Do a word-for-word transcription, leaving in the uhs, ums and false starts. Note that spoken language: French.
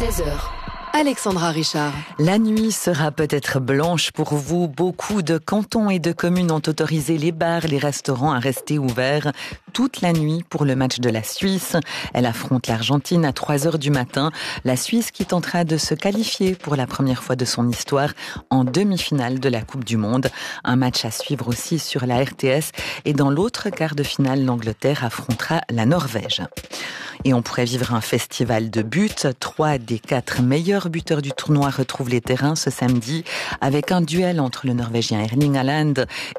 seize heures. Alexandra Richard. La nuit sera peut-être blanche pour vous. Beaucoup de cantons et de communes ont autorisé les bars, les restaurants à rester ouverts toute la nuit pour le match de la Suisse. Elle affronte l'Argentine à trois heures du matin. La Suisse qui tentera de se qualifier pour la première fois de son histoire en demi-finale de la Coupe du Monde. Un match à suivre aussi sur la R T S. Et dans l'autre quart de finale, l'Angleterre affrontera la Norvège. Et on pourrait vivre un festival de buts. Trois des quatre meilleurs buteurs du tournoi retrouvent les terrains ce samedi avec un duel entre le Norvégien Erling Haaland